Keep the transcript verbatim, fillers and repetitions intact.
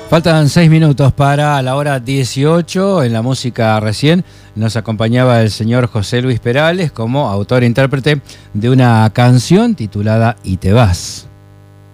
Faltan seis minutos para la hora dieciocho. En la música recién nos acompañaba el señor José Luis Perales como autor e intérprete de una canción titulada Y te vas.